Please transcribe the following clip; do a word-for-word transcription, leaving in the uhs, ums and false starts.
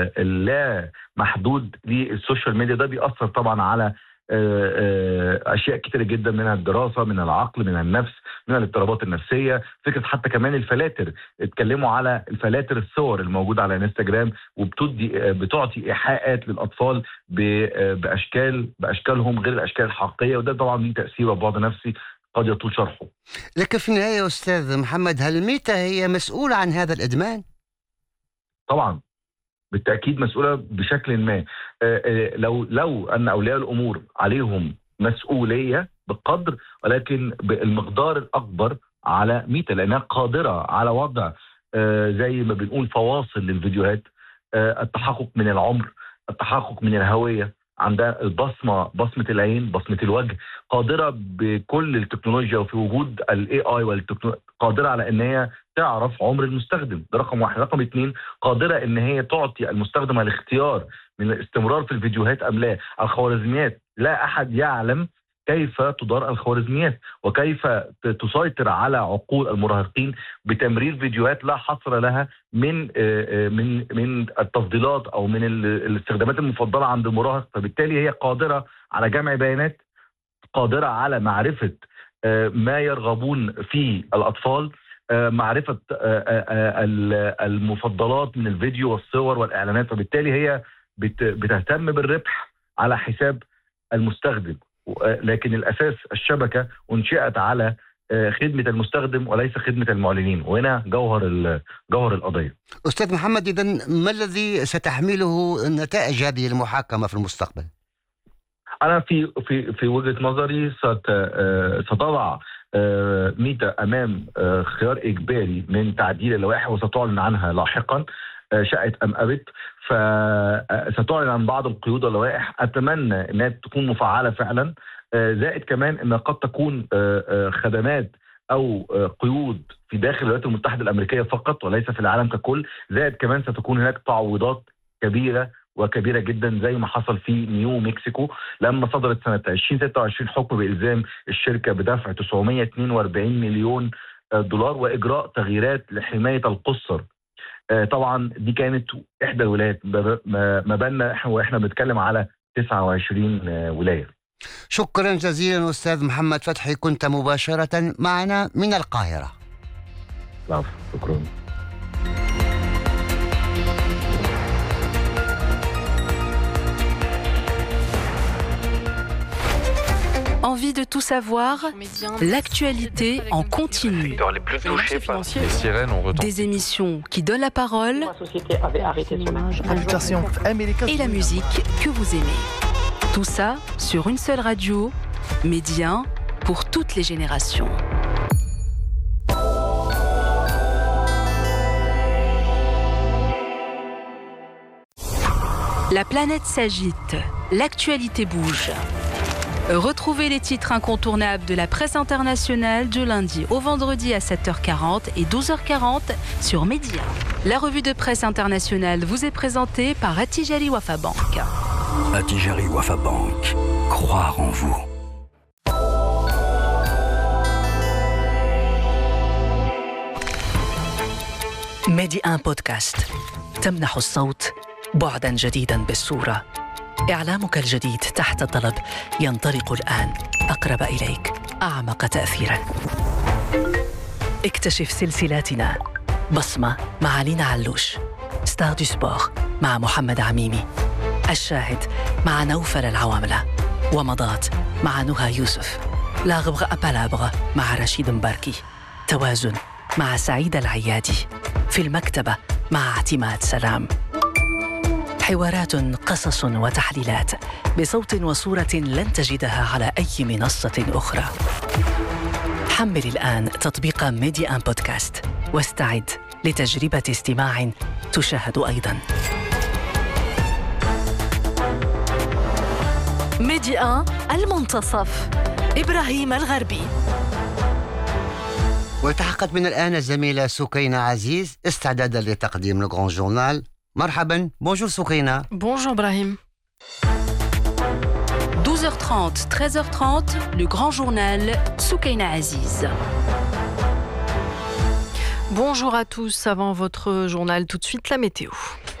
اللا محدود للسوشيال ميديا ده بيأثر طبعا على أشياء كتيرة جدا، منها الدراسة، من العقل، من النفس، من الاضطرابات النفسية. فكرة حتى كمان الفلاتر، اتكلموا على الفلاتر الصور الموجودة على انستجرام وبتدي بتعطي إيحاءات للأطفال بأشكال بأشكالهم غير الأشكال الحقيقية، وده طبعا ليه تأثير وبعد نفسي قد يطول شرحه. لكن في النهاية أستاذ محمد، هل ميتا هي مسؤولة عن هذا الإدمان؟ طبعا بالتأكيد مسؤولة بشكل ما. لو لو أن أولياء الأمور عليهم مسؤولية بقدر، ولكن بالمقدار الأكبر على ميتا، لأنها قادرة على وضع زي ما بنقول فواصل للفيديوهات، التحقق من العمر، التحقق من الهوية، عندها البصمة، بصمة العين، بصمة الوجه، قادرة بكل التكنولوجيا وفي وجود الاي اي والتكنولوجيا قادرة على ان هي تعرف عمر المستخدم. ده رقم واحد. رقم اثنين، قادرة ان هي تعطي المستخدم الاختيار من الاستمرار في الفيديوهات ام لا. الخوارزميات، لا احد يعلم كيف تدار الخوارزميات وكيف تسيطر على عقول المراهقين بتمرير فيديوهات لا حصر لها من من من التفضيلات او من الاستخدامات المفضله عند المراهق. فبالتالي هي قادره على جمع بيانات، قادره على معرفه ما يرغبون فيه الاطفال، معرفه المفضلات من الفيديو والصور والاعلانات. فبالتالي هي بتهتم بالربح على حساب المستخدم، لكن الأساس الشبكة انشئت على خدمة المستخدم وليس خدمة المعلنين، وهنا جوهر جوهر القضية. أستاذ محمد، إذن ما الذي ستحمله نتائج هذه المحاكمة في المستقبل؟ أنا في في في وجهة نظري ستضع ميتا أمام خيار إجباري من تعديل اللوائح، وستعلن عنها لاحقا شاءت أم أبت. فستعلن عن بعض القيود واللوائح، أتمنى أنها تكون مفعلة فعلا. زائد كمان أن قد تكون خدمات أو قيود في داخل الولايات المتحدة الأمريكية فقط وليس في العالم ككل. زائد كمان ستكون هناك تعويضات كبيرة وكبيرة جدا زي ما حصل في نيو مكسيكو لما صدرت سنة ألفين وستة وعشرين حكم بإلزام الشركة بدفع تسعمائة واثنين وأربعين مليون دولار وإجراء تغييرات لحماية القُصّر. طبعا دي كانت إحدى الولايات، ما بالنا وإحنا بنتكلم على تسعة وعشرين ولاية. شكرا جزيلا أستاذ محمد فتحي، كنت مباشرة معنا من القاهرة. لا شكرا. Envie de tout savoir, l'actualité en continu. Les plus touchés par les sirènes ont retenti. Des émissions qui donnent la parole et la musique que vous aimez. Tout ça sur une seule radio, Média pour toutes les générations. La planète s'agite, l'actualité bouge. Retrouvez les titres incontournables de la presse internationale du lundi au vendredi à sept heures quarante et douze heures quarante sur Média. La revue de presse internationale vous est présentée par Attijari Wafa Bank. Attijari Wafa Bank, croire en vous. ميديا ان بودكاست تمنح الصوت بعداً جديداً بالصورة. إعلامك الجديد تحت الطلب ينطلق الآن أقرب إليك، أعمق تأثيراً. اكتشف سلسلاتنا: بصمة مع لينا علوش، ستار دو سبور مع محمد عميمي، الشاهد مع نوفل العواملة، ومضات مع نهى يوسف، لا غبغ أبالابغ مع رشيد مباركي، توازن مع سعيد العيادي، في المكتبة مع اعتماد سلام. حوارات، قصص وتحليلات بصوت وصورة لن تجدها على أي منصة أخرى. حمل الآن تطبيق ميديا ان بودكاست واستعد لتجربة استماع تشاهد أيضاً. ميديا المنتصف، إبراهيم الغربي. والتحقت من الآن الزميلة سكينة عزيز استعدادا لتقديم لو غران جورنال. مرحبا. بونجور سكينة. Bonjour Brahim. douze heures trente, treize heures trente, le grand journal Soukaina Aziz. Bonjour à tous. Avant votre journal, tout de suite la météo.